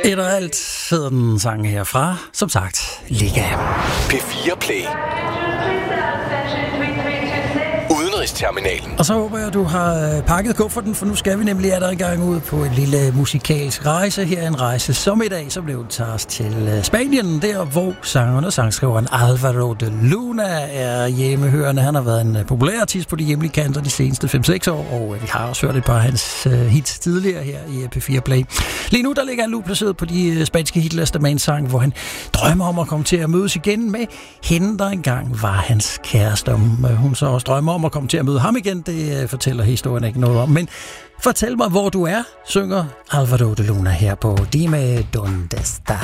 Et og alt hedder den sang herfra, som sagt, Liga. P4 Play. Udenrigsterminalen. Og så håber jeg, du har pakket kufferten, for nu skal vi nemlig en gang ud på en lille musikalsk rejse. Her en rejse som i dag, så blev det taget os til Spanien, der hvor sangeren og sangskriveren Alvaro de Luna er hjemmehørende. Han har været en populær artist på de hjemlige kanter de seneste 5-6 år, og vi har også hørt et par af hans hits tidligere her i P4 Play. Lige nu der ligger han nu placeret på de spanske hitlister med en sang, hvor han drømmer om at komme til at mødes igen med hende, der engang var hans kæreste. Om hun så også drømmer om at komme til at møde ham igen, det fortæller historien ikke noget om. Men fortæl mig, hvor du er, synger Alvaro de Luna her på Dime Donde Estás.